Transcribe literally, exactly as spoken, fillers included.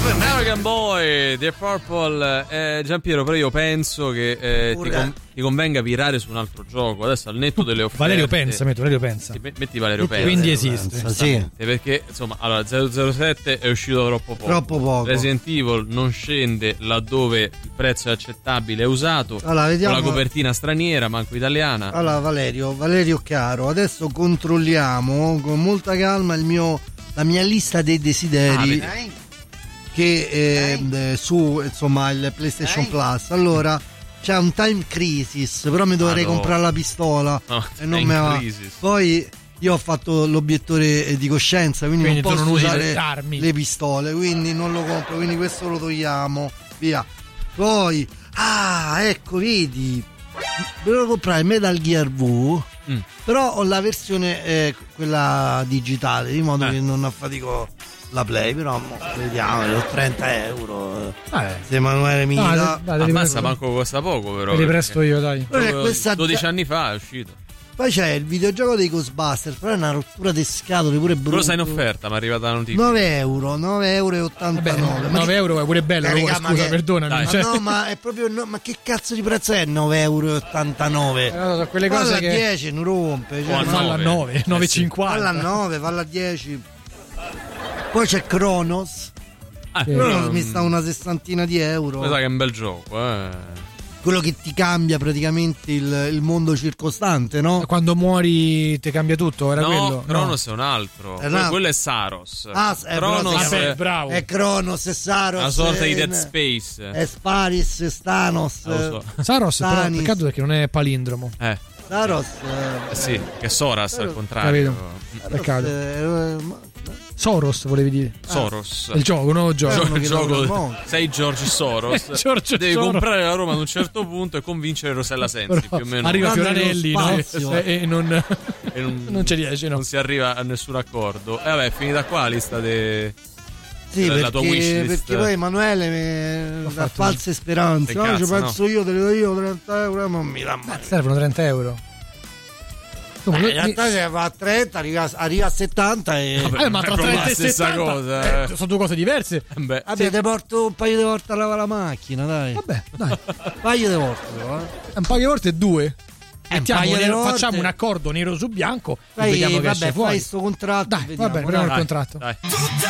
American Boy, Deep Purple. eh, Giampiero, però io penso che eh, ti, con, ti convenga virare su un altro gioco adesso al netto delle offerte. Valerio pensa, metti Valerio pensa. Sì, metti Valerio pensa. Quindi esiste, pensa, sì. Perché insomma, allora zero zero sette è uscito troppo poco. Troppo poco. Resident Evil non scende laddove il prezzo è accettabile, è usato. Allora, vediamo. Con la copertina straniera, manco italiana. Allora, Valerio, Valerio Caro, adesso controlliamo con molta calma il mio, la mia lista dei desideri. Ah, che eh, su insomma il PlayStation Dai. Plus. Allora c'è un Time Crisis, però mi dovrei Madonna. comprare la pistola No, e non Time me va. Crisis. Poi io ho fatto l'obiettore di coscienza, quindi, Quindi tu non posso non usi usare le armi. le pistole, quindi non lo compro, quindi questo lo togliamo, via. Poi ah, ecco, vedi, volevo comprare Metal Gear V, Mm. però ho la versione eh, quella digitale, di modo Eh. che non affatico la Play, però mo, vediamo, ho trenta euro. Ah, eh. Se Emanuele mi No, dà. dai, dai, te li Ammazza, presto- manco costa poco però. te li presto io, dai. Eh, questa- dodici anni fa è uscito. Poi c'è il videogioco dei Ghostbusters, però è una rottura di scatole pure brutto. Quello sta in offerta, mi è arrivata la notizia. nove euro, nove euro e ottantanove. Vabbè, Ma nove che- euro è pure bello, Eh, allora, raga, ma scusa, che- perdonami. Dai. Ma cioè- no, ma è proprio no, ma che cazzo di prezzo è nove euro e ottantanove? Eh, no, sono quelle Valla cose a che dieci, non rompe. Cioè, Oh, ma- fanno a nove. nove, nove e sì. cinquanta. valla a nove, valla a dieci. Poi c'è Kronos. Ah, Sì. Kronos però, mi sta una sessantina di euro. mi sa che è un bel gioco, eh. Quello che ti cambia praticamente il, il mondo circostante, no? Quando muori ti cambia tutto, era no, quello? Kronos è un altro. È un altro. Quello è Saros. Ah, eh, però Kronos si chiama- Vabbè, bravo. È Kronos, è Saros. una sorta di è- Dead Space. È Sparis, è Stanos. Ah, lo so. Saros, però, Stanis. peccato perché non è palindromo. Eh, Saros. eh sì, che Soras al Saros. contrario. Capito. Peccato. Eh, ma- Soros volevi dire. Soros. Il gioco, un nuovo Eh, gioco. uno il che lavora al gioco mondo. sei George Soros. George devi Soros. comprare la Roma ad un certo punto e convincere Rosella Sensi Però più o meno. arriva Vanno Fioranelli, nello no? spazio. e, e non, E non, non ci riesce, no. non si arriva a nessun accordo. E vabbè, è finita qua la lista de... Sì, la perché, tua wishlist. perché poi Emanuele mi L'ho dà fatto false speranze. Te No, ci incazza, penso io, te le do io trenta euro, ma non mi dà mai. Servono trenta euro. Eh, Comunque, in realtà se va a trenta, arriva, arriva a settanta e. Vabbè, eh, ma tra è proprio trenta la e stessa settanta cosa, eh, eh. sono due cose diverse. Beh, Vabbè, te porto un paio di volte a lavare la macchina, dai. Vabbè, dai. Un paio di volte, però, eh. Un paio di volte e due. Eh, Mettiamo un paio di nero- volte. facciamo un accordo nero su bianco Fai, e vediamo che vabbè, esce fai fuori. sto contratto. Dai, vediamo, va bene, prendiamo il dai, contratto. dai.